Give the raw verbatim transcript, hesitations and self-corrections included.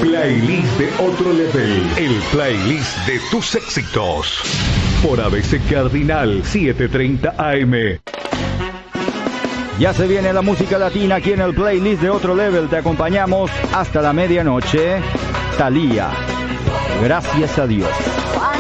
Playlist de otro level. El playlist de tus éxitos. Por A B C Cardinal setecientos treinta A M. Ya se viene la música latina aquí en el playlist de otro level. Te acompañamos hasta la medianoche. Thalía, gracias a Dios.